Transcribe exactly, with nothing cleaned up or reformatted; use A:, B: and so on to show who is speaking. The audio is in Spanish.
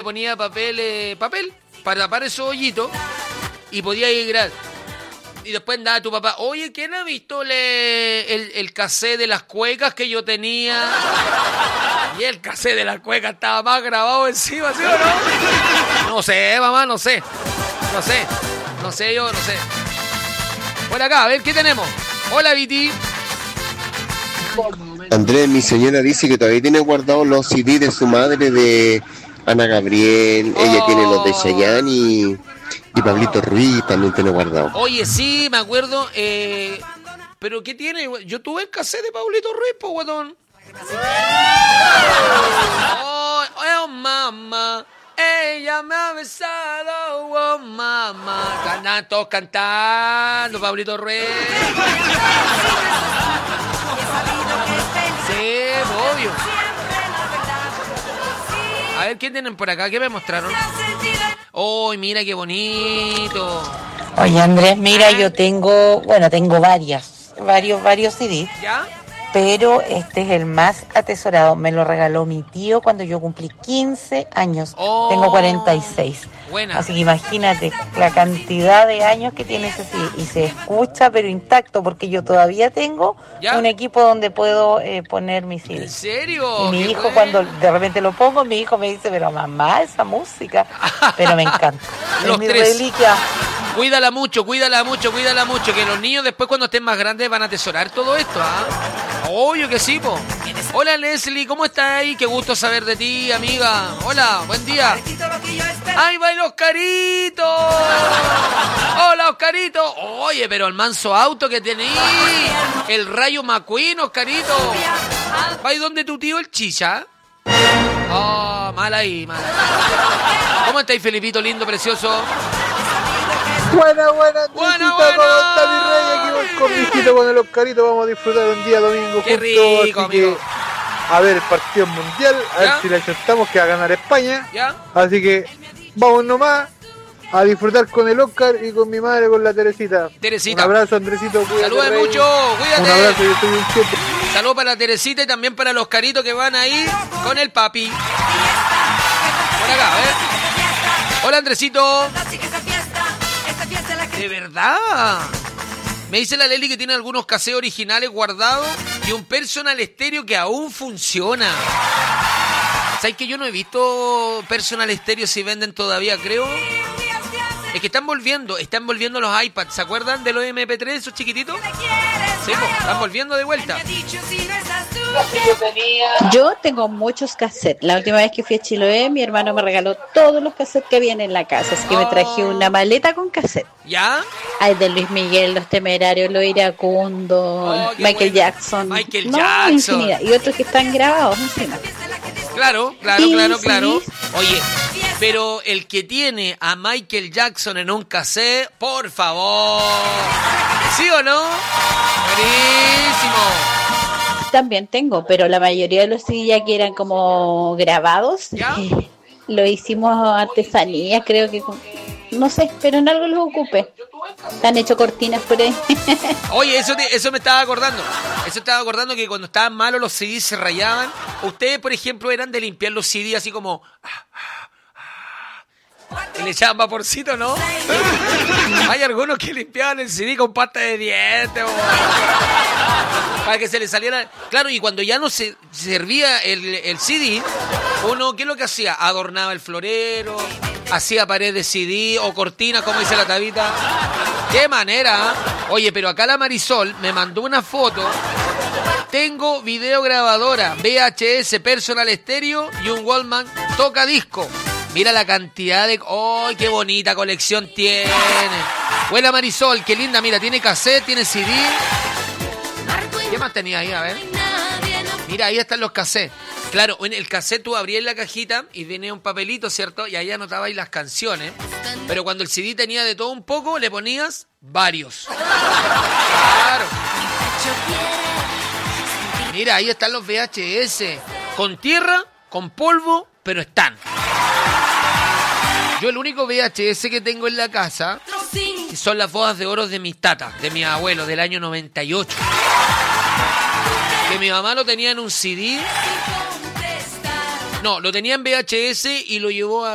A: ponía papel, eh, papel para tapar esos hoyitos y podía ir grabar. Y después andaba tu papá, oye, ¿quién ha visto le, el, el cassette de las cuecas que yo tenía? Y el cassette de las cuecas estaba más grabado encima, ¿sí o no? No sé, mamá, no sé. No sé. No sé yo, no sé. Por acá, a ver, ¿qué tenemos? Hola, Viti.
B: Andrés, mi señora dice que todavía tiene guardados los C D de su madre de Ana Gabriel. Oh. Ella tiene los de Chayanne y... Y Pablito Ruiz también tiene guardado.
A: Oye, sí, me acuerdo. Eh, ¿Pero qué tiene? Yo tuve el cassette de Pablito Ruiz, po, guatón. Oh, oh, mamá, ella me ha besado, oh, mamá. Cantan todos cantando, Pablito Ruiz. Sí, obvio. A ver, ¿qué tienen por acá? ¿Qué me mostraron? ¡Oh, mira qué bonito!
C: Oye, Andrés, mira, yo tengo, bueno, tengo varias, varios, varios C Ds.
A: ¿Ya?
C: Pero este es el más atesorado. Me lo regaló mi tío cuando yo cumplí quince años. Oh, tengo cuarenta y seis.
A: Buena.
C: Así que imagínate la cantidad de años que tiene ese C D. Y se escucha, pero intacto, porque yo todavía tengo ¿Ya? un equipo donde puedo eh, poner mis C Ds.
A: ¿En serio?
C: Y mi
A: Qué
C: hijo,
A: bueno.
C: Cuando de repente lo pongo, mi hijo me dice, pero mamá, esa música. Pero me encanta.
A: Los
C: es mi
A: tres.
C: reliquia.
A: Cuídala mucho, cuídala mucho, cuídala mucho. Que los niños después cuando estén más grandes van a atesorar todo esto, ¿ah? ¿eh? Obvio que sí, po. Hola, Leslie, ¿cómo estás ahí? Qué gusto saber de ti, amiga. Hola, buen día. ¡Ay, va el Oscarito! ¡Hola, Oscarito! Oye, pero el manso auto que tenéis. El Rayo McQueen, Oscarito. ¿Va y dónde tu tío el Chicha? Oh, mal ahí, mal ahí. ¿Cómo estáis, Felipito, lindo, precioso?
D: Buena, buena,
A: buena,
D: buena. ¿Cómo está mi rey? Aquí voy con mi hijito, con el Oscarito. Vamos a disfrutar un día domingo
A: Qué
D: juntos.
A: rico,
D: así
A: amigo.
D: Que, a ver el partido mundial, a
A: ¿Ya?
D: ver si le aceptamos que va a ganar España.
A: ¿Ya?
D: Así que vamos nomás a disfrutar con el Oscar y con mi madre, con la Teresita.
A: Teresita.
D: Un abrazo, Andresito.
A: Saludos mucho, cuídate.
D: Un abrazo, yo estoy bien siempre.
A: Saludos para la Teresita y también para los caritos que van ahí con el papi. Por acá, a ver. Hola, Andresito. ¿De verdad? Me dice la Leli que tiene algunos cassettes originales guardados y un personal estéreo que aún funciona. ¿Sabes que yo no he visto personal estéreo si venden todavía, creo? Es que están volviendo, están volviendo los iPads. ¿Se acuerdan de los eme pe tres, esos chiquititos? Sí, pues, están volviendo de vuelta.
E: Yo tengo muchos cassettes. La última vez que fui a Chiloé, mi hermano me regaló todos los cassettes que habían en la casa. Así que me traje una maleta con cassettes.
A: ¿Ya?
E: Hay de Luis Miguel, Los Temerarios, Los Iracundos,
A: Oh,
E: Michael
A: bueno.
E: Jackson.
A: Michael
E: no,
A: Jackson.
E: Infinidad. Y otros que están grabados encima.
A: Claro, claro,
E: Y
A: claro,
E: sí.
A: claro. Oye, pero el que tiene a Michael Jackson en un cassette, por favor. ¿Sí o no? Buenísimo.
E: También tengo, pero la mayoría de los C D ya que eran como grabados, eh, lo hicimos artesanía, creo que, con- no sé, pero en algo los ocupé. Han hecho cortinas por ahí.
A: Oye, eso, te- eso me estaba acordando. Eso estaba acordando que cuando estaban malos los C Ds se rayaban. Ustedes, por ejemplo, eran de limpiar los C Ds así como... Y le echaban vaporcito, ¿no? Hay algunos que limpiaban el C D con pasta de dientes o... para que se le saliera... Claro, y cuando ya no se servía el, el C D, uno, ¿qué es lo que hacía? Adornaba el florero, hacía pared de C D o cortinas, como dice la Tabita. ¡Qué manera! ¿Eh? Oye, pero acá la Marisol me mandó una foto. Tengo videograbadora, V H S personal estéreo y un Walkman toca disco. Mira la cantidad de... ¡Oh, qué bonita colección tiene! Buena Marisol, qué linda. Mira, tiene cassette, tiene C D. ¿Qué más tenía ahí? A ver. Mira, ahí están los cassettes. Claro, en el cassette tú abrías la cajita y venía un papelito, ¿cierto? Y ahí anotabais las canciones. Pero cuando el C D tenía de todo un poco, le ponías varios. Claro. Mira, ahí están los V H S. Con tierra, con polvo, pero están. Yo el único V H S que tengo en la casa son las bodas de oro de mis tatas, de mi abuelo, del año noventa y ocho. Que mi mamá lo tenía en un C D. No, lo tenía en V H S y lo llevó a